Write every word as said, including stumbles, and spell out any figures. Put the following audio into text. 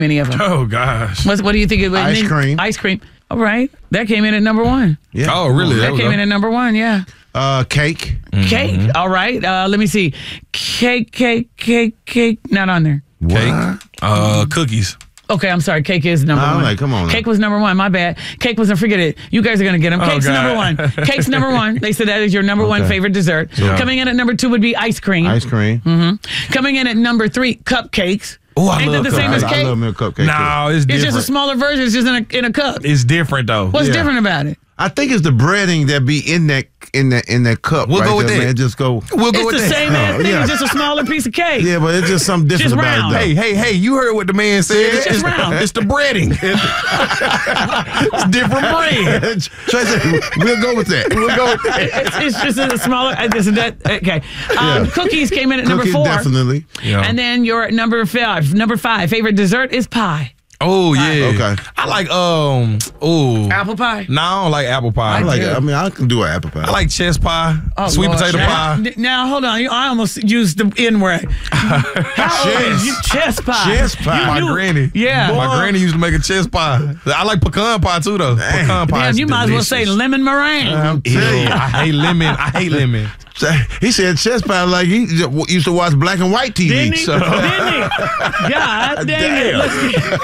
many of them. Oh, gosh. What's, what do you think? It, Ice cream. Ice cream. All right. That came in at number one. Yeah. Oh, really? That There we came go. in at number one, yeah. Uh, cake. Cake. All right. Uh, let me see. Cake, cake, cake, cake. Not on there. Cake. Uh, cookies. Okay, I'm sorry. Cake is number I'm one. like, come on now. Cake was number one. My bad. Cake wasn't. Forget it. You guys are gonna get them. Oh, Cake's God. number one. Cake's number one. They said that is your number one Okay. favorite dessert. Yeah. Coming in at number two would be ice cream. Ice cream. Mm-hmm. Coming in at number three, cupcakes. Oh, I Ain't love that the same cupcakes. as I, cake? I love milk cupcake. No, it's It's different. just a smaller version. It's just in a in a cup. It's different, though. What's Yeah. different about it? I think it's the breading that be in that in that in that cup. We'll right go with there, that. Man. Just go. We'll go It's with the that. same ass Oh, thing. yeah. It's just a smaller piece of cake. Yeah, but it's just something different Just about round. it. Though. Hey, hey, hey, you heard what the man said. It's just round. It's the breading. It's different bread. Tracy, we'll go with that. We'll go with that. It's, it's just a smaller. uh, This and that. Okay. Um, Yeah. Cookies came in at number Cookies, four. definitely. Yeah. And then your number five. Number five favorite dessert is pie. Oh, yeah. Okay. I like, um, oh. Apple pie. No, I don't like apple pie. I I like. like, it. I mean, I can do an apple pie. I like chess pie, Oh, sweet Lord. potato now, pie. Now hold on, I almost used the N word. How old is you? Chess pie. Chess pie. You My knew- granny. Yeah. My granny used to make a chess pie. I like pecan pie, too, though. Pecan pie Damn, is you might as well say delicious. lemon meringue. I'm Ew, telling you. I hate lemon. I hate lemon. He said chess pie like he used to watch black and white T V. Didn't he? So. Didn't he? God dang it. Damn. Let's get-